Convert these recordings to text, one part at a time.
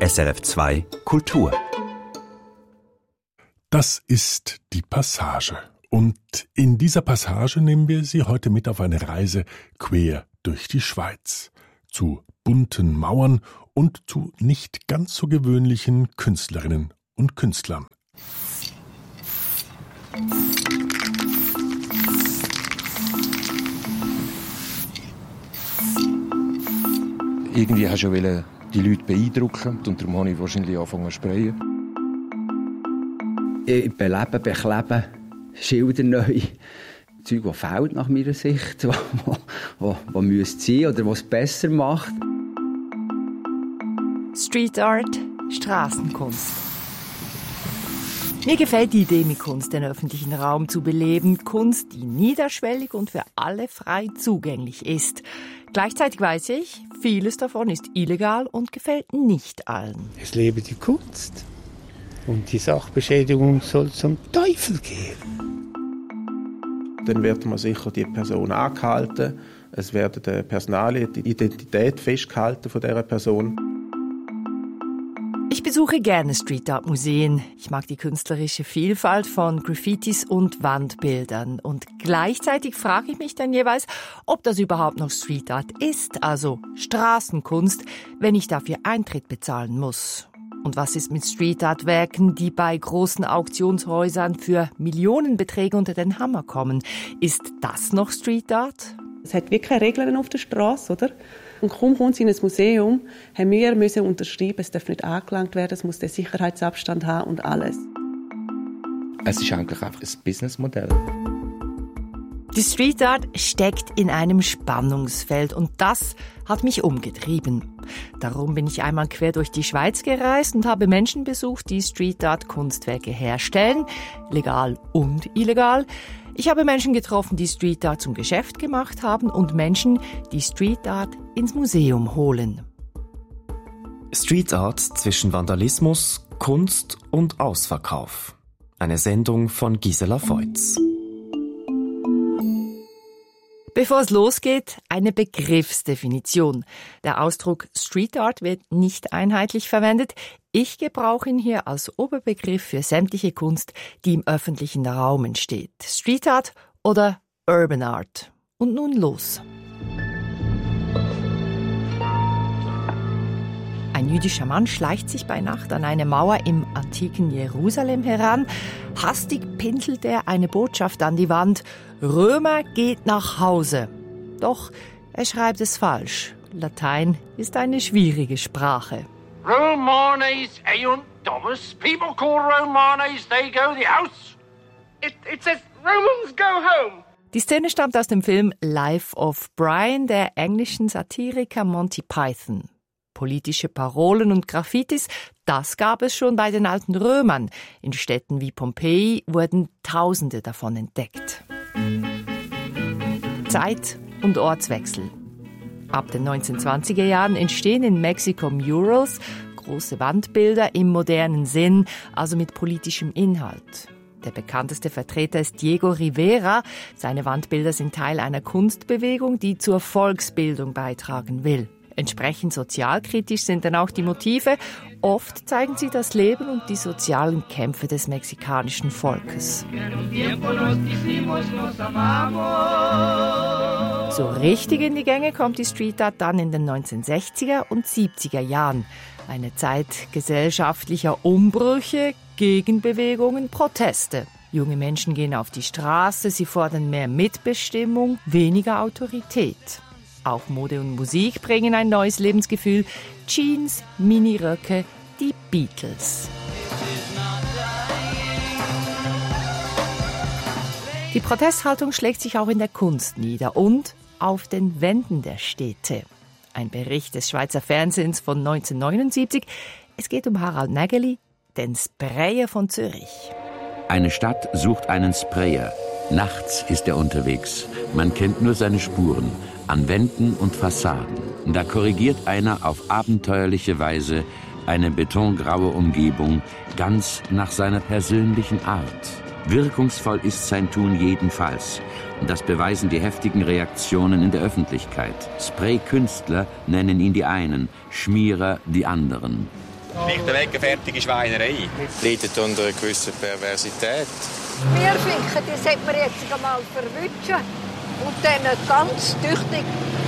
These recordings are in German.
SRF 2 Kultur. Das ist die Passage. Und in dieser Passage nehmen wir Sie heute mit auf eine Reise quer durch die Schweiz. Zu bunten Mauern und zu nicht ganz so gewöhnlichen Künstlerinnen und Künstlern. Irgendwie hast du die Leute beeindrucken und darum habe ich wahrscheinlich angefangen zu sprayen. Ich beleben, bekleben, Schilder neu. Zeug, das fehlt nach meiner Sicht, was müsste sein oder was es besser macht. Street Art, Straßenkunst. Mir gefällt die Idee, mit Kunst den öffentlichen Raum zu beleben. Kunst, die niederschwellig und für alle frei zugänglich ist. Gleichzeitig weiß ich, vieles davon ist illegal und gefällt nicht allen. Es lebe die Kunst und die Sachbeschädigung soll zum Teufel gehen. Dann wird man sicher die Person angehalten. Es werden die Personalien, die Identität festgehalten von dieser Person. Ich besuche gerne Street-Art-Museen. Ich mag die künstlerische Vielfalt von Graffitis und Wandbildern. Und gleichzeitig frage ich mich dann jeweils, ob das überhaupt noch Street-Art ist, also Straßenkunst, wenn ich dafür Eintritt bezahlen muss. Und was ist mit Street-Art-Werken, die bei großen Auktionshäusern für Millionenbeträge unter den Hammer kommen? Ist das noch Street-Art? Es hat wirklich keine Regeln auf der Straße, oder? Und kaum kommt es in ein Museum, haben wir müssen unterschreiben, es darf nicht angelangt werden, es muss den Sicherheitsabstand haben und alles. Es ist eigentlich einfach ein Businessmodell. Die Street Art steckt in einem Spannungsfeld und das hat mich umgetrieben. Darum bin ich einmal quer durch die Schweiz gereist und habe Menschen besucht, die Street Art Kunstwerke herstellen, legal und illegal. Ich habe Menschen getroffen, die Street Art zum Geschäft gemacht haben und Menschen, die Street Art ins Museum holen. Street Art zwischen Vandalismus, Kunst und Ausverkauf. Eine Sendung von Gisela Feutz. Bevor es losgeht, eine Begriffsdefinition. Der Ausdruck Street Art wird nicht einheitlich verwendet. Ich gebrauche ihn hier als Oberbegriff für sämtliche Kunst, die im öffentlichen Raum entsteht. Street Art oder Urban Art. Und nun los. Ein jüdischer Mann schleicht sich bei Nacht an eine Mauer im antiken Jerusalem heran. Hastig pinselt er eine Botschaft an die Wand. Römer geht nach Hause. Doch er schreibt es falsch. Latein ist eine schwierige Sprache. Romanes eunt Domus. People call Romanes, they go the house. It says Romans go home. Die Szene stammt aus dem Film Life of Brian, der englischen Satiriker Monty Python. Politische Parolen und Graffitis, das gab es schon bei den alten Römern. In Städten wie Pompeji wurden Tausende davon entdeckt. Zeit- und Ortswechsel. Ab den 1920er Jahren entstehen in Mexiko Murals, große Wandbilder im modernen Sinn, also mit politischem Inhalt. Der bekannteste Vertreter ist Diego Rivera. Seine Wandbilder sind Teil einer Kunstbewegung, die zur Volksbildung beitragen will. Entsprechend sozialkritisch sind dann auch die Motive. Oft zeigen sie das Leben und die sozialen Kämpfe des mexikanischen Volkes. So richtig in die Gänge kommt die Street Art dann in den 1960er und 70er Jahren. Eine Zeit gesellschaftlicher Umbrüche, Gegenbewegungen, Proteste. Junge Menschen gehen auf die Straße, sie fordern mehr Mitbestimmung, weniger Autorität. Auch Mode und Musik bringen ein neues Lebensgefühl. Jeans, Miniröcke, die Beatles. Die Protesthaltung schlägt sich auch in der Kunst nieder und auf den Wänden der Städte. Ein Bericht des Schweizer Fernsehens von 1979. Es geht um Harald Nägeli, den Sprayer von Zürich. Eine Stadt sucht einen Sprayer. Nachts ist er unterwegs. Man kennt nur seine Spuren an Wänden und Fassaden. Da korrigiert einer auf abenteuerliche Weise eine betongraue Umgebung ganz nach seiner persönlichen Art. Wirkungsvoll ist sein Tun jedenfalls. Das beweisen die heftigen Reaktionen in der Öffentlichkeit. Spray-Künstler nennen ihn die einen, Schmierer die anderen. Schlichtweg eine fertige Schweinerei. Leidet unter einer gewissen Perversität. Wir finden, die sollte man jetzt einmal verwischen und dann ganz tüchtig,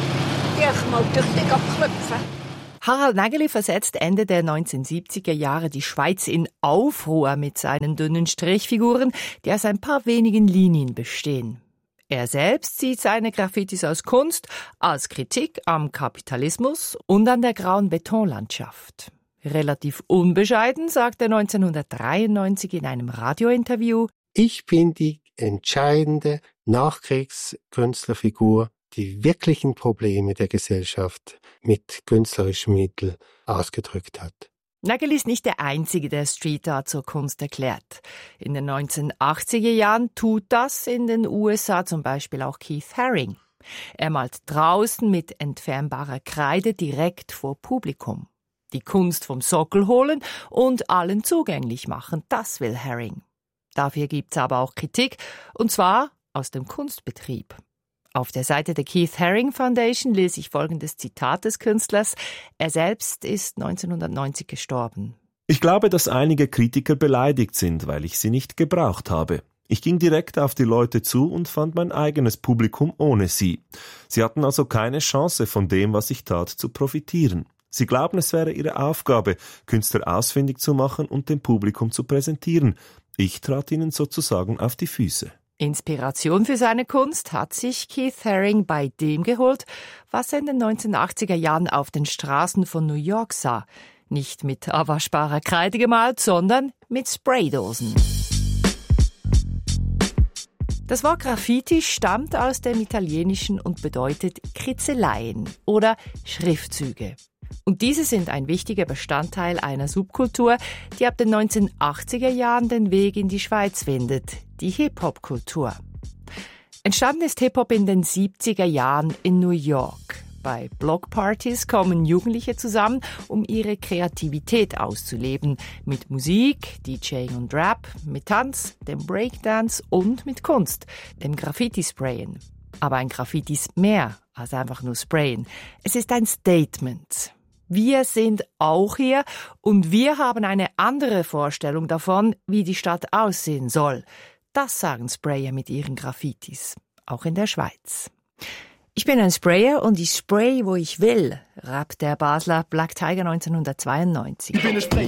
abklopfen. Harald Nägeli versetzt Ende der 1970er Jahre die Schweiz in Aufruhr mit seinen dünnen Strichfiguren, die aus ein paar wenigen Linien bestehen. Er selbst sieht seine Graffitis als Kunst, als Kritik am Kapitalismus und an der grauen Betonlandschaft. Relativ unbescheiden sagt er 1993 in einem Radiointerview: Ich bin die entscheidende Nachkriegskünstlerfigur, die wirklichen Probleme der Gesellschaft mit künstlerischen Mitteln ausgedrückt hat. Nägeli ist nicht der Einzige, der Street Art zur Kunst erklärt. In den 1980er Jahren tut das in den USA zum Beispiel auch Keith Haring. Er malt draußen mit entfernbarer Kreide direkt vor Publikum. Die Kunst vom Sockel holen und allen zugänglich machen, das will Haring. Dafür gibt's aber auch Kritik, und zwar aus dem Kunstbetrieb. Auf der Seite der Keith Haring Foundation lese ich folgendes Zitat des Künstlers. Er selbst ist 1990 gestorben. Ich glaube, dass einige Kritiker beleidigt sind, weil ich sie nicht gebraucht habe. Ich ging direkt auf die Leute zu und fand mein eigenes Publikum ohne sie. Sie hatten also keine Chance, von dem, was ich tat, zu profitieren. Sie glauben, es wäre ihre Aufgabe, Künstler ausfindig zu machen und dem Publikum zu präsentieren. Ich trat ihnen sozusagen auf die Füße. Inspiration für seine Kunst hat sich Keith Haring bei dem geholt, was er in den 1980er Jahren auf den Straßen von New York sah. Nicht mit abwaschbarer Kreide gemalt, sondern mit Spraydosen. Das Wort Graffiti stammt aus dem Italienischen und bedeutet Kritzeleien oder Schriftzüge. Und diese sind ein wichtiger Bestandteil einer Subkultur, die ab den 1980er Jahren den Weg in die Schweiz findet, die Hip-Hop-Kultur. Entstanden ist Hip-Hop in den 70er Jahren in New York. Bei Blockpartys kommen Jugendliche zusammen, um ihre Kreativität auszuleben. Mit Musik, DJing und Rap, mit Tanz, dem Breakdance und mit Kunst, dem Graffiti-Sprayen. Aber ein Graffiti ist mehr als einfach nur Sprayen. Es ist ein Statement. Wir sind auch hier und wir haben eine andere Vorstellung davon, wie die Stadt aussehen soll. Das sagen Sprayer mit ihren Graffitis, auch in der Schweiz. Ich bin ein Sprayer und ich spray, wo ich will, rappt der Basler Black Tiger 1992. Ich bin ein Sprayer,